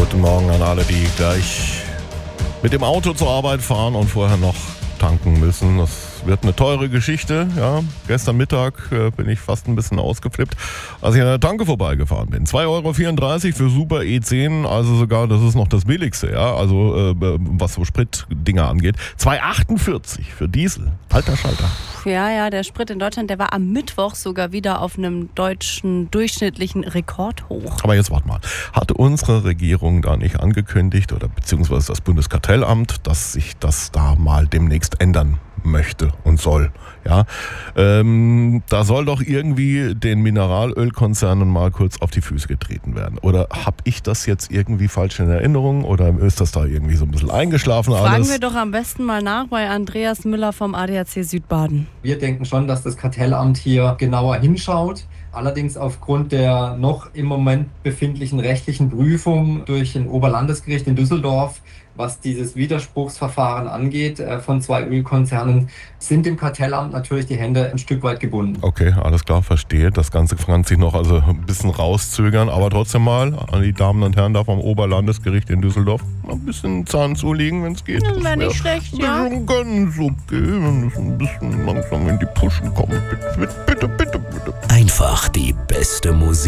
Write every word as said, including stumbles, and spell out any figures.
Guten Morgen an alle, die gleich mit dem Auto zur Arbeit fahren und vorher noch tanken müssen. Das wird eine teure Geschichte. Ja. Gestern Mittag äh, bin ich fast ein bisschen ausgeflippt, als ich an der Tanke vorbeigefahren bin. zwei Euro vierunddreißig für Super E zehn, also sogar, das ist noch das Billigste, ja, also äh, was so Spritdinger angeht. zwei Euro achtundvierzig für Diesel. Alter Schalter. Ja, ja, der Sprit in Deutschland, der war am Mittwoch sogar wieder auf einem deutschen durchschnittlichen Rekordhoch. Aber jetzt warte mal. Hat unsere Regierung da nicht angekündigt oder beziehungsweise das Bundeskartellamt, dass sich das da mal demnächst ändern möchte und soll? Ja, ähm, da soll doch irgendwie den Mineralölkonzernen mal kurz auf die Füße getreten werden. Oder habe ich das jetzt irgendwie falsch in Erinnerung oder ist das da irgendwie so ein bisschen eingeschlafen alles? Fragen wir doch am besten mal nach bei Andreas Müller vom A D A C Südbaden. Wir denken schon, dass das Kartellamt hier genauer hinschaut. Allerdings aufgrund der noch im Moment befindlichen rechtlichen Prüfung durch ein Oberlandesgericht in Düsseldorf, was dieses Widerspruchsverfahren angeht äh, von zwei Ölkonzernen, sind dem Kartellamt natürlich die Hände ein Stück weit gebunden. Okay, alles klar, verstehe. Das Ganze kann sich noch also ein bisschen rauszögern, aber trotzdem mal an die Damen und Herren da vom Oberlandesgericht in Düsseldorf mal ein bisschen Zahn zulegen, wenn es geht. Das wäre nicht schlecht, ja. Ganz okay, wenn es ein bisschen langsam in die Puschen kommt. Bitte, bitte, bitte, bitte. Einfach die beste Musik.